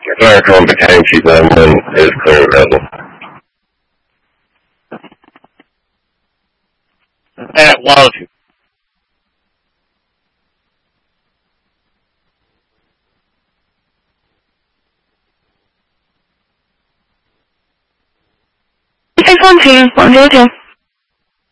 Sorry for became she's on when is clear available. Why don't you? Six 1 2 1 0 2.